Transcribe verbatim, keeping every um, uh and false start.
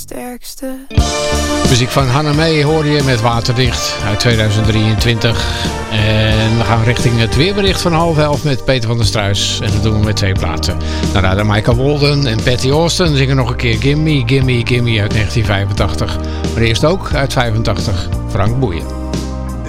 sterkste. Muziek van Hannah May hoorde je met Waterdicht uit tweeduizend drieëntwintig. En we gaan richting het weerbericht van half elf met Peter van der Struis. En dat doen we met twee platen. Daarna de Michael Walden en Patty Austin zingen nog een keer Gimme, Gimme, Gimme uit negentien vijfentachtig. Maar eerst ook uit vijfentachtig Frank Boeien.